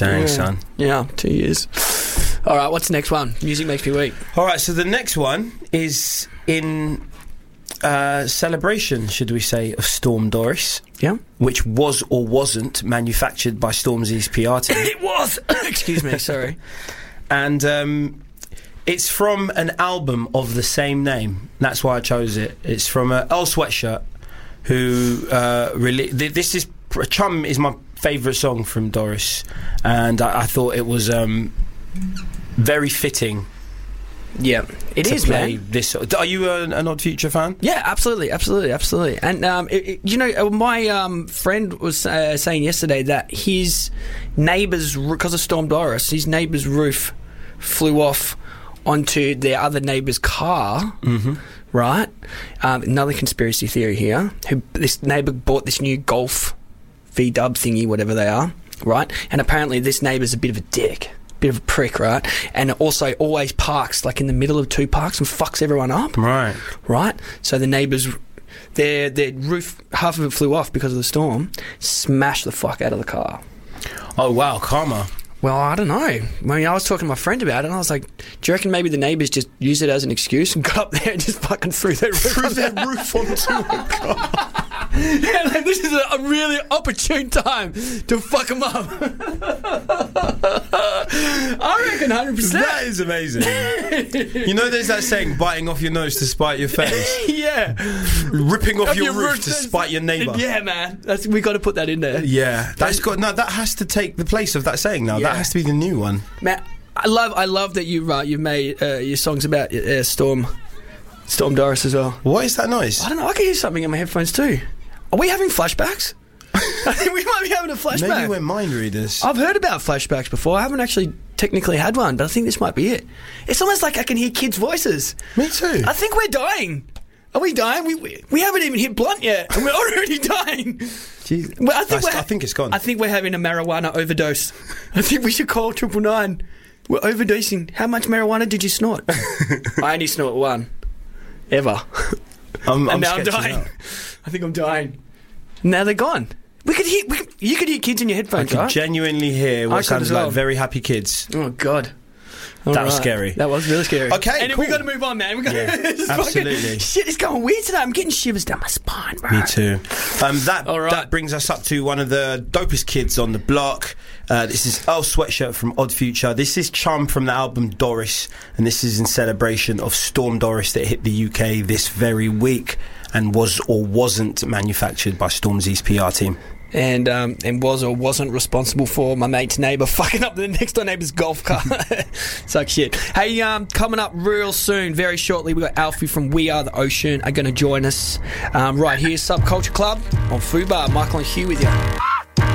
Dang, son. Yeah, 2 years. All right, what's the next one? Music makes me weak. All right, so the next one is in celebration, should we say, of Storm Doris. Yeah. Which was or wasn't manufactured by Stormzy's PR team. It was! Excuse me, sorry. And it's from an album of the same name. That's why I chose it. It's from Earl Sweatshirt, who this is Chum is my favourite song from Doris, and I thought it was very fitting. Yeah, it is, play man. This. Are you an Odd Future fan? Yeah, absolutely. And my friend was saying yesterday that his neighbour's, because of Storm Doris, his neighbour's roof flew off onto their other neighbour's car. Mm-hmm. Right. Another conspiracy theory here. This neighbour bought this new Golf VW thingy, whatever they are. Right. And apparently this neighbour's a bit of a dick. Bit of a prick, right? And also always parks like in the middle of two parks and fucks everyone up. Right. So the neighbours, their roof, half of it flew off because of the storm, smashed the fuck out of the car. Oh wow, karma. Well, I don't know. I mean, I was talking to my friend about it, and I was like, do you reckon maybe the neighbours just used it as an excuse and got up there and just fucking threw their roof onto a car? Yeah, like, this is a really opportune time to fuck them up. I reckon 100%. That is amazing. You know, there's that saying, biting off your nose to spite your face. Yeah. Ripping off your roof to spite your neighbour. Yeah, man. We got to put that in there. Yeah. That has to take the place of that saying now. Yeah. That has to be the new one. Man, I love that you've made your songs about Storm Doris as well. What is that noise? I don't know. I can hear something in my headphones too. Are we having flashbacks? I think we might be having a flashback. Maybe we're mind readers. I've heard about flashbacks before. I haven't actually technically had one, but I think this might be it. It's almost like I can hear kids' voices. Me too. I think we're dying. Are we dying? We haven't even hit blunt yet, and we're already dying. Jeez. Well, I think it's gone. I think we're having a marijuana overdose. I think we should call 999. We're overdosing. How much marijuana did you snort? I only snort one. Ever. I'm dying. I think I'm dying. Now they're gone. You could hear kids in your headphones, I could right? genuinely hear what sounds like very happy kids. Oh, God. That was scary. That was really scary. Okay, and cool. we got to move on, man. Absolutely. Shit is going weird today. I'm getting shivers down my spine, bro. Me too. That brings us up to one of the dopest kids on the block. This is Earl Sweatshirt from Odd Future. This is Chum from the album Doris, and this is in celebration of Storm Doris that hit the UK this very week and was or wasn't manufactured by Stormzy's PR team. And was or wasn't responsible for my mate's neighbour fucking up the next door neighbour's golf car. Suck shit. Hey, coming up real soon, very shortly, we got Alfie from We Are the Ocean are going to join us right here, Subculture Club on Fubar. Michael and Hugh with you.